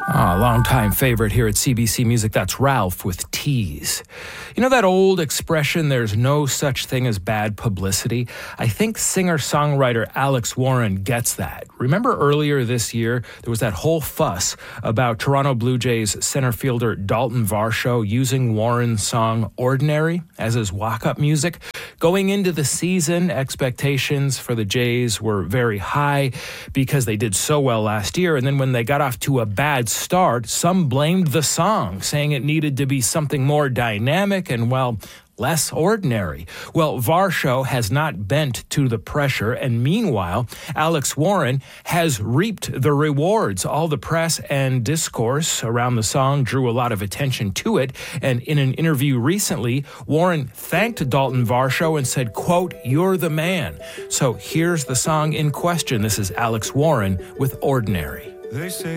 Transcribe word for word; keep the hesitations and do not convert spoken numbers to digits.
Ah, longtime favorite here at C B C Music, that's Ralph with Tease. You know that old expression, there's no such thing as bad publicity? I think singer-songwriter Alex Warren gets that. Remember earlier this year, there was that whole fuss about Toronto Blue Jays center fielder Dalton Varsho using Warren's song Ordinary as his walk-up music? Going into the season, expectations for the Jays were very high because they did so well last year, and then when they got off to a bad start, some blamed the song, saying it needed to be something more dynamic and, well, less ordinary. Well, Varsho has not bent to the pressure, and meanwhile, Alex Warren has reaped the rewards. All the press and discourse around the song drew a lot of attention to it, and in an interview recently, Warren thanked Dalton Varsho and said, quote, "You're the man." So here's the song in question. This is Alex Warren with Ordinary. They say